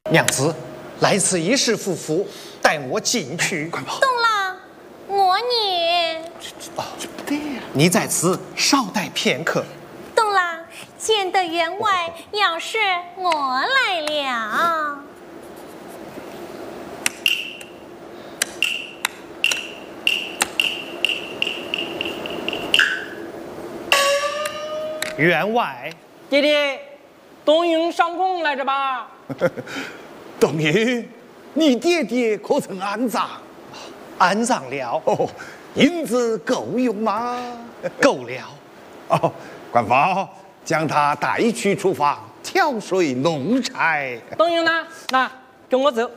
娘子，来此一事夫妇，带我进去。 快跑！ 东郎，我女。 这不对呀。 你在此稍待片刻。 东郎，见得员外，要是我来了。 员外， 弟弟，东营上供来着吧？ 东营，你爹爹可曾安葬？ 安葬了。 哦，银子够用吗？ 够了。 哦，官方将他带去厨房挑水弄菜。 东营呢？那跟我走。